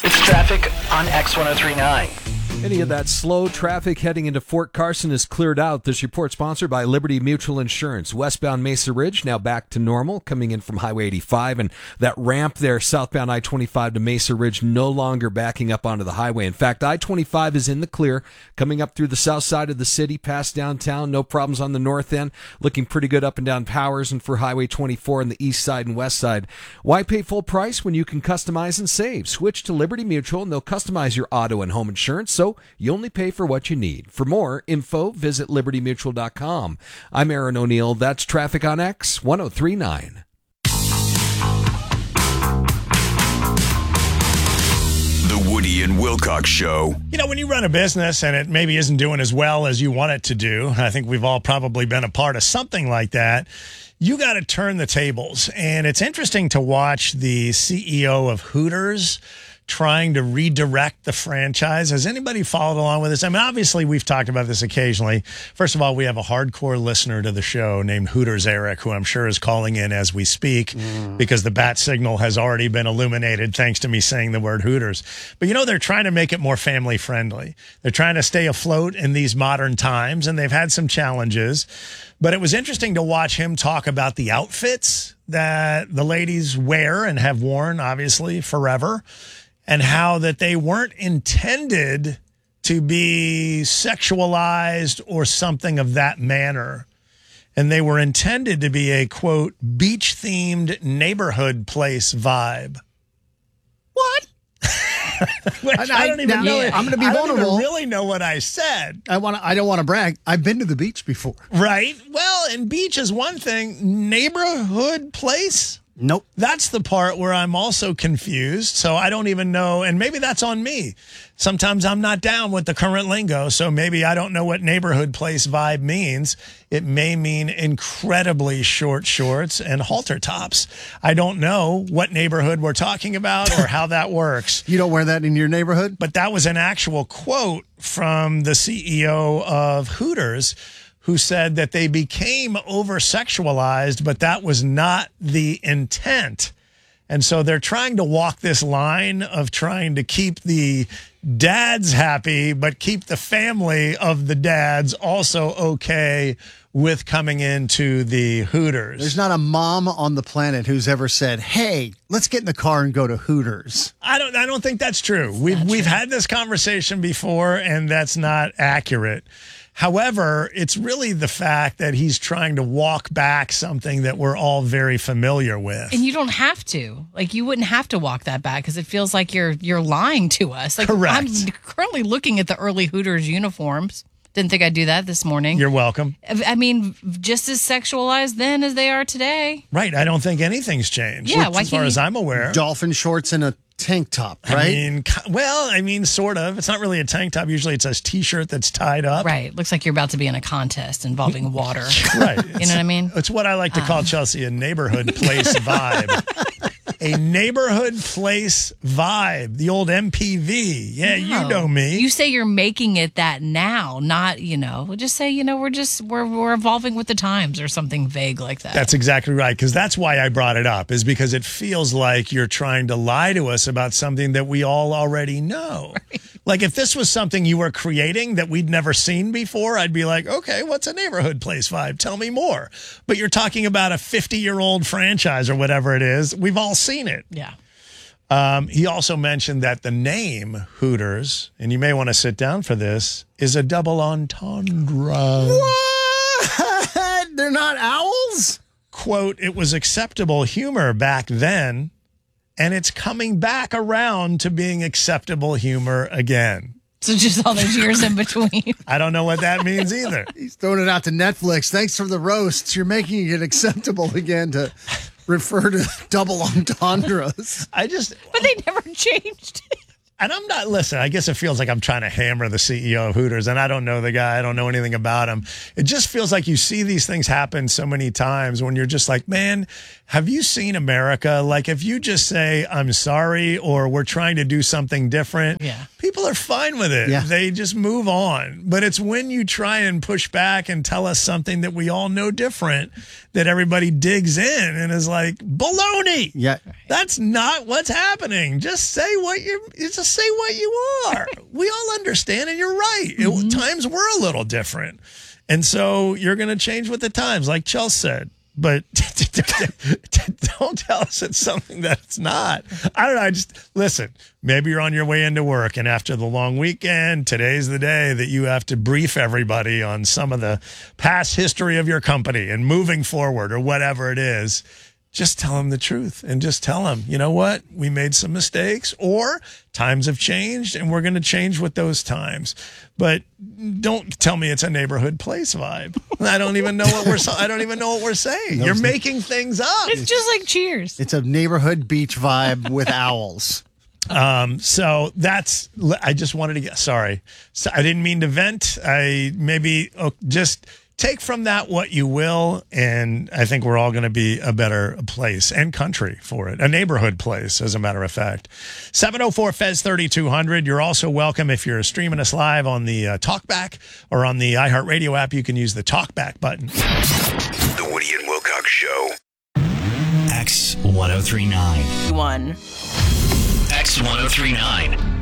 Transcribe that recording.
It's traffic on X1039. Any of that slow traffic heading into Fort Carson is cleared out. This report sponsored by Liberty Mutual Insurance. Westbound Mesa Ridge now back to normal, coming in from Highway 85, and that ramp there, southbound I-25 to Mesa Ridge, no longer backing up onto the highway. In fact, I-25 is in the clear, coming up through the south side of the city, past downtown. No problems on the north end. Looking pretty good up and down Powers and for Highway 24 on the east side and west side. Why pay full price when you can customize and save? Switch to Liberty Mutual, and they'll customize your auto and home insurance, so you only pay for what you need. For more info, visit libertymutual.com. I'm Aaron O'Neill. That's Traffic on X 1039. The Woody and Wilcox Show. You know, when you run a business and it maybe isn't doing as well as you want it to do, I think we've all probably been a part of something like that. You got to turn the tables. And it's interesting to watch the CEO of Hooters trying to redirect the franchise. Has anybody followed along with this? I mean, obviously, we've talked about this occasionally. First of all, we have a hardcore listener to the show named Hooters Eric, who I'm sure is calling in as we speak because the bat signal has already been illuminated thanks to me saying the word Hooters. But, you know, they're trying to make it more family friendly. They're trying to stay afloat in these modern times, and they've had some challenges. But it was interesting to watch him talk about the outfits that the ladies wear and have worn, obviously, forever, and how that they weren't intended to be sexualized or something of that manner. And they were intended to be a, quote, beach-themed neighborhood place vibe. What? I don't even know. I'm going to be vulnerable. I don't even really know what I said. I don't want to brag. I've been to the beach before. Right. Well, and beach is one thing. Neighborhood place? Nope. That's the part where I'm also confused. So I don't even know. And maybe that's on me. Sometimes I'm not down with the current lingo. So maybe I don't know what neighborhood place vibe means. It may mean incredibly short shorts and halter tops. I don't know what neighborhood we're talking about or how that works. You don't wear that in your neighborhood? But that was an actual quote from the CEO of Hooters, who said that they became over-sexualized, but that was not the intent. And so they're trying to walk this line of trying to keep the dads happy, but keep the family of the dads also okay with coming into the Hooters. There's not a mom on the planet who's ever said, hey, let's get in the car and go to Hooters. I don't think that's true. We've had this conversation before, and that's not accurate. However, it's really the fact that he's trying to walk back something that we're all very familiar with. And you don't have to. Like, you wouldn't have to walk that back because it feels like you're lying to us. Like, correct. I'm currently looking at the early Hooters uniforms. Didn't think I'd do that this morning. You're welcome. I mean, just as sexualized then as they are today. Right. I don't think anything's changed. Yeah, as far as I'm aware. Dolphin shorts and a tank top, right? I mean, sort of. It's not really a tank top. Usually it's a T-shirt that's tied up. Right. Looks like you're about to be in a contest involving water. Right. You know what I mean? It's what I like to call, Chelsea, a neighborhood place vibe. A neighborhood place vibe. The old MPV. Yeah, No. You know me. You say you're making it that now, not, we'll just say, we're evolving with the times or something vague like that. That's exactly right, because that's why I brought it up, is because it feels like you're trying to lie to us about something that we all already know. Right. Like, if this was something you were creating that we'd never seen before, I'd be like, okay, what's a neighborhood place vibe? Tell me more. But you're talking about a 50-year-old franchise or whatever it is. We've all seen it. Yeah. He also mentioned that the name Hooters, and you may want to sit down for this, is a double entendre. What? They're not owls? Quote, it was acceptable humor back then, and it's coming back around to being acceptable humor again. So just all those years in between. I don't know what that means either. He's throwing it out to Netflix. Thanks for the roasts. You're making it acceptable again to refer to double entendres. But they never changed it. And I'm not, listen, I guess it feels like I'm trying to hammer the CEO of Hooters, and I don't know the guy. I don't know anything about him. It just feels like you see these things happen so many times when you're just like, man, have you seen America? Like, if you just say, I'm sorry, or we're trying to do something different, people are fine with it. Yeah. They just move on. But it's when you try and push back and tell us something that we all know different that everybody digs in and is like, baloney. Yeah. That's not what's happening. Just say what you are. We all understand, and you're right. Times were a little different. And so you're going to change with the times, like Chelsea said. But don't tell us it's something that it's not. I don't know. Listen, maybe you're on your way into work, and after the long weekend, today's the day that you have to brief everybody on some of the past history of your company and moving forward or whatever it is. Just tell them the truth and just tell them, you know what? We made some mistakes, or times have changed and we're going to change with those times. But don't tell me it's a Neighborhood Place vibe. I don't even know what we're saying. You're making things up. It's just like Cheers. It's a neighborhood beach vibe with owls. So I just wanted to get, sorry. So I didn't mean to vent. Just take from that what you will, and I think we're all going to be a better place and country for it. A neighborhood place, as a matter of fact. 704-FEZ-3200. You're also welcome if you're streaming us live on the TalkBack or on the iHeartRadio app. You can use the TalkBack button. The Woody and Wilcox Show. X1039. One. X1039.